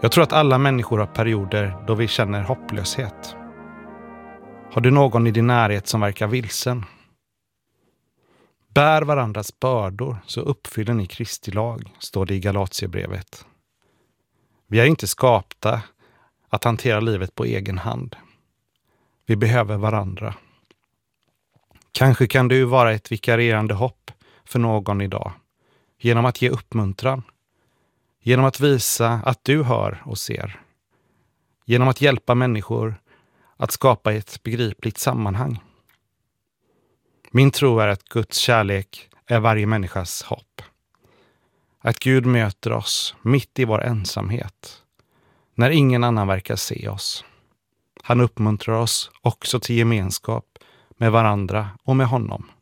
Jag tror att alla människor har perioder då vi känner hopplöshet. Har du någon i din närhet som verkar vilsen? Bär varandras bördor så uppfyller ni Kristi lag, står det i Galatierbrevet. Vi är inte skapta att hantera livet på egen hand. Vi behöver varandra. Kanske kan du vara ett vikarierande hopp för någon idag, genom att ge uppmuntran, genom att visa att du hör och ser, genom att hjälpa människor att skapa ett begripligt sammanhang. Min tro är att Guds kärlek är varje människas hopp. Att Gud möter oss mitt i vår ensamhet, när ingen annan verkar se oss. Han uppmuntrar oss också till gemenskap med varandra och med honom.